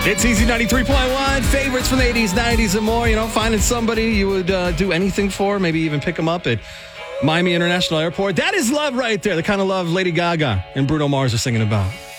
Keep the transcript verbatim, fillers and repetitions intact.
It's Easy ninety-three point one. Favorites from the eighties, nineties, and more. You know, finding somebody you would uh, do anything for, maybe even pick them up at Miami International Airport. That is love right there. The kind of love Lady Gaga and Bruno Mars are singing about.